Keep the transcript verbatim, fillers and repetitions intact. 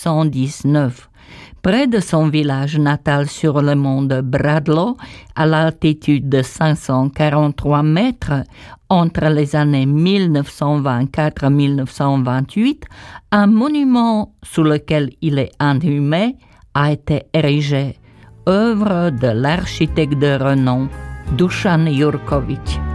cent dix-neuf. Près de son village natal sur le mont de Bradlow, à l'altitude de cinq cent quarante-trois mètres, entre les années mille neuf cent vingt-quatre et mille neuf cent vingt-huit, un monument sous lequel il est inhumé a été érigé, œuvre de l'architecte de renom Dušan Jurković.